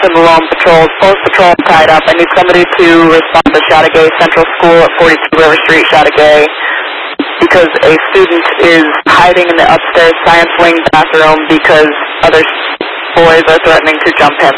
Hamilton Malone Patrol, post patrol tied up. I need somebody to respond to Chateauguay Central School at 42 River Street, Chateauguay, because a student is hiding in the upstairs science wing bathroom because other boys are threatening to jump him.